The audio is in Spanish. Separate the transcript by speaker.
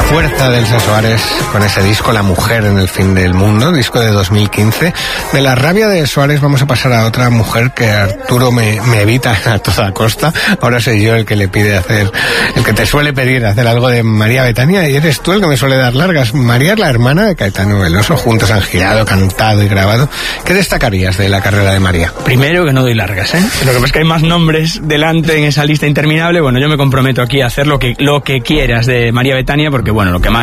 Speaker 1: fuerza de Elsa Suárez con ese disco La Mujer en el Fin del Mundo, disco de 2015. De la rabia de Suárez vamos a pasar a otra mujer que Arturo me evita a toda costa. Ahora soy yo el que le pide hacer, el que te suele pedir hacer algo de María Betania, y eres tú el que me suele dar largas. María es la hermana de Caetano Veloso, juntos han girado, cantado y grabado. ¿Qué destacarías de la carrera de María?
Speaker 2: Primero, que no doy largas, ¿eh? Lo que pasa es que hay más nombres delante en esa lista interminable. Bueno, yo me comprometo aquí a hacer lo que quieras de María Betania, porque bueno, lo que más